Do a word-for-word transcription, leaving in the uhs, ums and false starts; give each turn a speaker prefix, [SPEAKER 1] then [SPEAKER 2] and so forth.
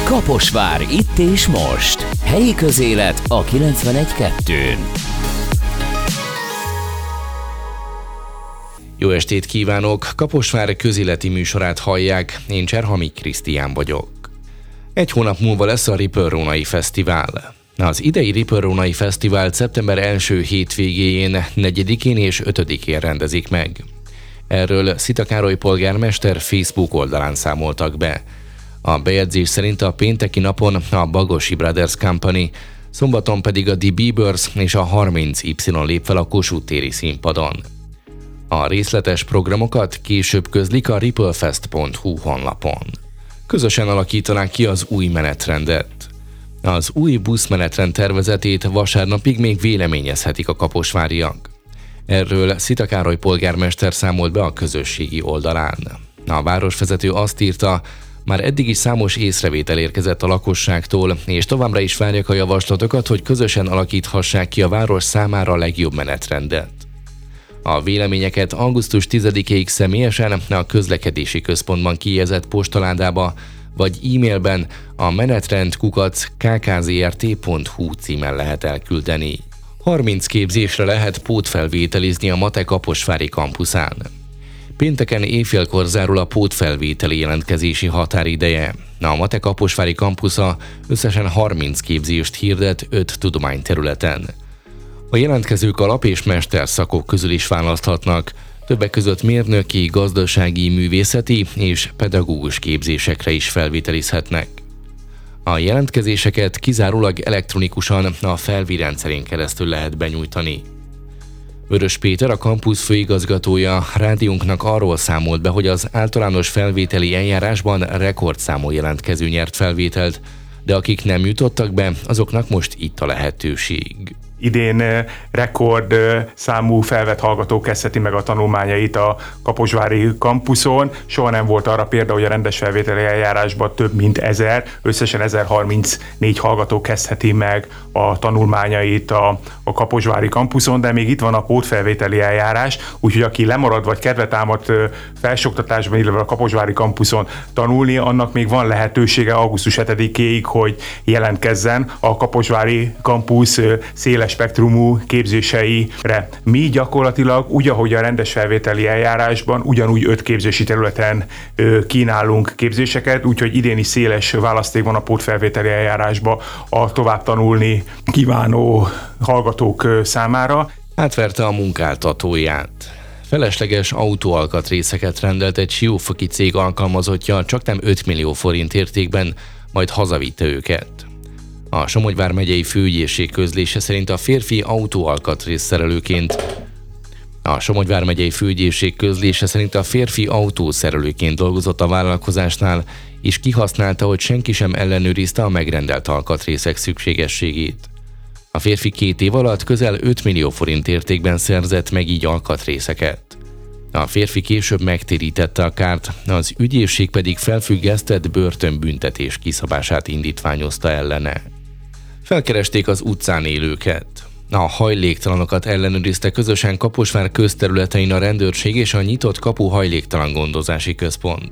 [SPEAKER 1] Kaposvár itt és most. Helyi közélet a kilencvenegy kettőn.
[SPEAKER 2] Jó estét kívánok! Kaposvár közéleti műsorát hallják, én Cserhami Krisztián vagyok. Egy hónap múlva lesz a Ripple-Rónai Fesztivál. Az idei Ripple-Rónai Fesztivált szeptember első hétvégéjén, negyedikén és ötödikén rendezik meg. Erről Szita Károly polgármester Facebook oldalán számoltak be. A bejegyzés szerint a pénteki napon a Bagosi Brothers Company, szombaton pedig a The Beavers és a harminc Y lép fel a Kossuth téri színpadon. A részletes programokat később közlik a ripplefest pont hu honlapon. Közösen alakítanák ki az új menetrendet. Az új buszmenetrend tervezetét vasárnapig még véleményezhetik a kaposváriak. Erről Szita Károly polgármester számolt be a közösségi oldalán. A városvezető azt írta, már eddig is számos észrevétel érkezett a lakosságtól, és továbbra is várják a javaslatokat, hogy közösen alakíthassák ki a város számára a legjobb menetrendet. A véleményeket augusztus tizedikéig személyesen a közlekedési központban kijegyzett postaládába, vagy e-mailben a menetrend kukac k k z r t pont hu címen lehet elküldeni. harminc képzésre lehet pótfelvételizni a MATE kaposvári kampuszán. Pénteken éjfélkor zárul a pótfelvételi jelentkezési határideje. A MATE kaposvári kampusza összesen harminc képzést hirdet öt tudományterületen. A jelentkezők alap- és mesterszakok közül is választhatnak, többek között mérnöki, gazdasági, művészeti és pedagógus képzésekre is felvételizhetnek. A jelentkezéseket kizárólag elektronikusan a Felvi rendszerén keresztül lehet benyújtani. Vörös Péter, a kampusz főigazgatója rádiónknak arról számolt be, hogy az általános felvételi eljárásban rekordszámú jelentkező nyert felvételt, de akik nem jutottak be, azoknak most itt a lehetőség.
[SPEAKER 3] Idén rekord számú felvett hallgató kezdheti meg a tanulmányait a kaposvári kampuszon. Soha nem volt arra példa, hogy a rendes felvételi eljárásban több mint ezer, összesen ezerharmincnégy hallgató kezdheti meg a tanulmányait a, a kaposvári kampuszon, de még itt van a pótfelvételi eljárás, úgyhogy aki lemarad vagy kedve támad felsőoktatásban, illetve a kaposvári kampuszon tanulni, annak még van lehetősége augusztus hetedikéig, hogy jelentkezzen a kaposvári kampusz széles spektrumú képzéseire. Mi gyakorlatilag úgy, ahogy a rendes felvételi eljárásban, ugyanúgy öt képzési területen kínálunk képzéseket, úgyhogy idén is széles választék van a pótfelvételi eljárásba a tovább tanulni kívánó hallgatók számára.
[SPEAKER 2] Átverte a munkáltatóját. Felesleges autóalkatrészeket rendelt egy siófoki cég alkalmazottja csaknem öt millió forint értékben, majd hazavitte őket. A Somogy vármegyei főügyészség közlése szerint a férfi autóalkatrészszerelőként A Somogy vármegyei főügyészség közlése szerint a férfi autószerelőként dolgozott a vállalkozásnál, és kihasználta, hogy senki sem ellenőrizte a megrendelt alkatrészek szükségességét. A férfi két év alatt közel öt millió forint értékben szerzett meg így alkatrészeket. A férfi később megtérítette a kárt, az ügyészség pedig felfüggesztett börtönbüntetés kiszabását indítványozta ellene. Felkeresték az utcán élőket. A hajléktalanokat ellenőrizte közösen Kaposvár közterületein a rendőrség és a Nyitott Kapu Hajléktalan Gondozási Központ.